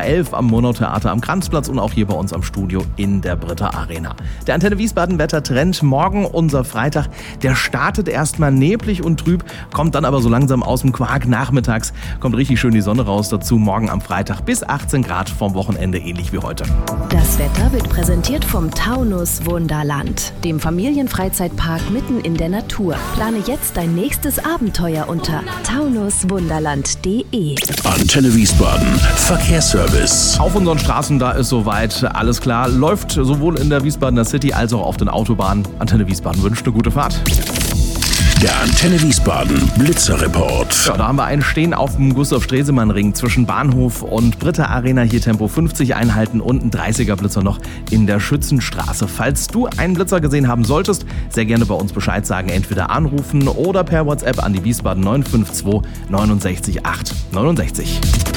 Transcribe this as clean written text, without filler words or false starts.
11 am Monautheater am Kranzplatz und auch hier bei uns am Studio in der Britta Arena. Der Antenne Wiesbaden Wettertrend morgen, unser Freitag, der startet erstmal neblig und trüb, kommt dann aber so langsam aus dem Quark. Nachmittags kommt richtig schön die Sonne raus. Dazu morgen am Freitag bis 18 Grad vom Wochenende, ähnlich wie heute. Das Wetter wird präsentiert vom Taunus Wunderland, dem Familienfreizeitpark mitten in der Natur. Plane jetzt dein nächstes Abenteuer unter taunuswunderland.de. Antenne Wiesbaden Verkehrsservice. Auf unseren Straßen, da ist soweit alles klar. Läuft sowohl in der Wiesbadener City als auch auf den Autobahnen. Antenne Wiesbaden wünscht eine gute Fahrt. Der Antenne Wiesbaden Blitzerreport. Ja, da haben wir einen Stehen auf dem Gustav-Stresemann-Ring zwischen Bahnhof und Britta Arena. Hier Tempo 50 einhalten und ein 30er Blitzer noch in der Schützenstraße. Falls du einen Blitzer gesehen haben solltest, sehr gerne bei uns Bescheid sagen. Entweder anrufen oder per WhatsApp an die Wiesbaden 952 69 8 69.